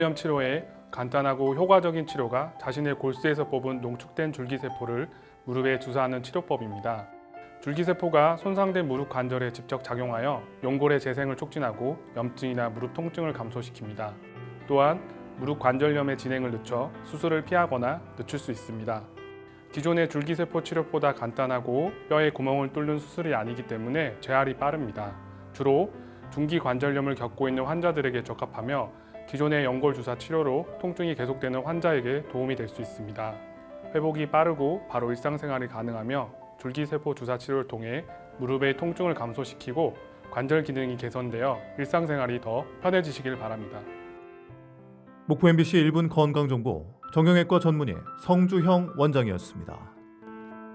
관절염 치료에 간단하고 효과적인 치료가 자신의 골수에서 뽑은 농축된 줄기세포를 무릎에 주사하는 치료법입니다. 줄기세포가 손상된 무릎 관절에 직접 작용하여 연골의 재생을 촉진하고 염증이나 무릎 통증을 감소시킵니다. 또한 무릎 관절염의 진행을 늦춰 수술을 피하거나 늦출 수 있습니다. 기존의 줄기세포 치료보다 간단하고 뼈에 구멍을 뚫는 수술이 아니기 때문에 재활이 빠릅니다. 주로 중기 관절염을 겪고 있는 환자들에게 적합하며 기존의 연골 주사 치료로 통증이 계속되는 환자에게 도움이 될 수 있습니다. 회복이 빠르고 바로 일상생활이 가능하며 줄기세포 주사 치료를 통해 무릎의 통증을 감소시키고 관절 기능이 개선되어 일상생활이 더 편해지시길 바랍니다. 목포 MBC 1분 건강정보 정형외과 전문의 성주형 원장이었습니다.